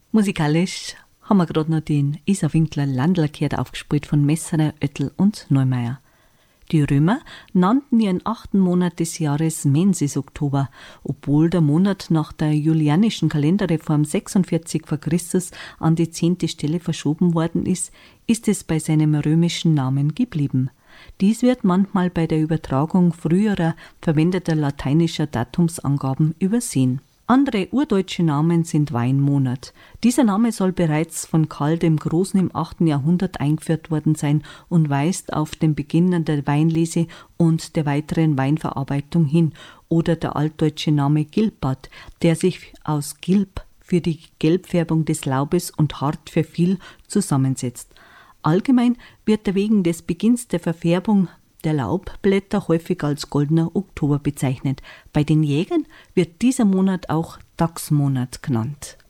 Musikalisch haben wir gerade noch den Isa Winkler Landlerkehrt aufgespielt von Messerer, Oettel und Neumeier. Die Römer nannten ihren 8. Monat des Jahres Mensis Oktober. Obwohl der Monat nach der julianischen Kalenderreform 46 v. Chr. an die 10. Stelle verschoben worden ist, ist es bei seinem römischen Namen geblieben. Dies wird manchmal bei der Übertragung früherer verwendeter lateinischer Datumsangaben übersehen. Andere urdeutsche Namen sind Weinmonat. Dieser Name soll bereits von Karl dem Großen im 8. Jahrhundert eingeführt worden sein und weist auf den Beginn der Weinlese und der weiteren Weinverarbeitung hin, oder der altdeutsche Name Gilbert, der sich aus Gilb für die Gelbfärbung des Laubes und hart für viel zusammensetzt. Allgemein wird er wegen des Beginns der Verfärbung der Laubblätter häufig als goldener Oktober bezeichnet. Bei den Jägern wird dieser Monat auch Dachsmonat genannt.